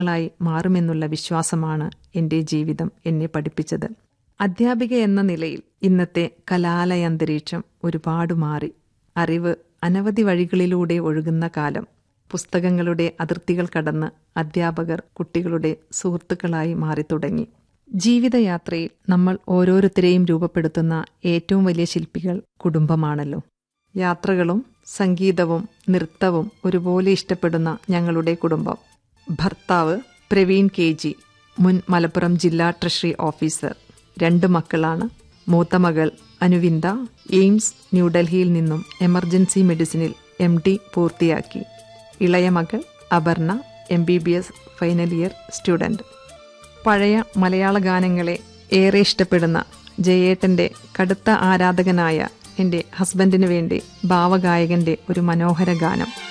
ായി മാറുമെന്നുള്ള വിശ്വാസമാണ് എൻ്റെ ജീവിതം എന്നെ പഠിപ്പിച്ചത്. അധ്യാപിക എന്ന നിലയിൽ ഇന്നത്തെ കലാലയ അന്തരീക്ഷം ഒരുപാട് മാറി. അറിവ് അനവധി വഴികളിലൂടെ ഒഴുകുന്ന കാലം. പുസ്തകങ്ങളുടെ അതിർത്തികൾ കടന്ന് അധ്യാപകർ കുട്ടികളുടെ സുഹൃത്തുക്കളായി മാറിത്തുടങ്ങി. ജീവിതയാത്രയിൽ നമ്മൾ ഓരോരുത്തരെയും രൂപപ്പെടുത്തുന്ന ഏറ്റവും വലിയ ശില്പികൾ കുടുംബമാണല്ലോ. യാത്രകളും സംഗീതവും നൃത്തവും ഒരുപോലെ ഇഷ്ടപ്പെടുന്ന ഞങ്ങളുടെ കുടുംബം. ഭർത്താവ് പ്രവീൺ KG, മുൻ മലപ്പുറം ജില്ലാ ട്രഷറി ഓഫീസർ. 2 മക്കളാണ്. മൂത്ത മകൾ അനുവിന്ദ എയിംസ് ന്യൂഡൽഹിയിൽ നിന്നും എമർജൻസി മെഡിസിനിൽ MD പൂർത്തിയാക്കി. ഇളയ മകൾ Aparna MBBS final year student. പഴയ മലയാള ഗാനങ്ങളെ ഏറെ ഇഷ്ടപ്പെടുന്ന ജയേട്ടൻ്റെ കടുത്ത ആരാധകനായ എൻ്റെ ഹസ്ബൻഡിനു വേണ്ടി ഭാവഗായകൻ്റെ ഒരു മനോഹര ഗാനം.